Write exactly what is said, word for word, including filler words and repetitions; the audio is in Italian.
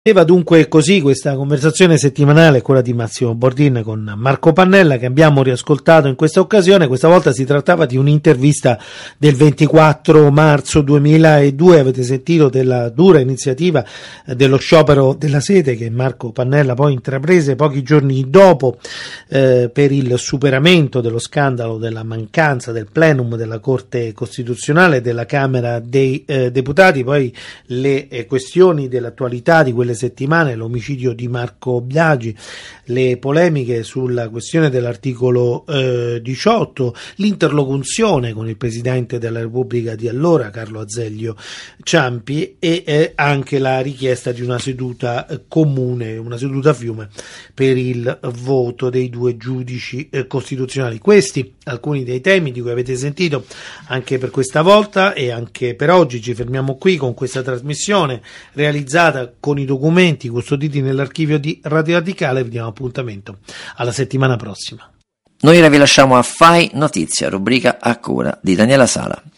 Va dunque così questa conversazione settimanale, quella di Massimo Bordin con Marco Pannella, che abbiamo riascoltato in questa occasione. Questa volta si trattava di un'intervista del ventiquattro marzo duemiladue. Avete sentito della dura iniziativa dello sciopero della sete che Marco Pannella poi intraprese pochi giorni dopo eh, per il superamento dello scandalo della mancanza del plenum della Corte Costituzionale e della Camera dei eh, Deputati. Poi le eh, questioni dell'attualità di quelle settimane, l'omicidio di Marco Biagi, le polemiche sulla questione dell'articolo eh, diciotto, l'interlocuzione con il Presidente della Repubblica di allora, Carlo Azeglio Ciampi, e eh, anche la richiesta di una seduta eh, comune, una seduta fiume per il voto dei due giudici eh, costituzionali. Questi alcuni dei temi di cui avete sentito anche per questa volta e anche per oggi. Ci fermiamo qui con questa trasmissione realizzata con i documenti custoditi nell'archivio di Radio Radicale. Vi diamo appuntamento alla settimana prossima. Noi ora vi lasciamo a Fai Notizia, rubrica a cura di Daniela Sala.